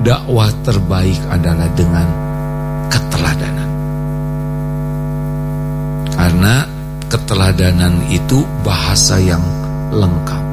dakwah terbaik adalah dengan keteladanan. Karena keteladanan itu bahasa yang lengkap.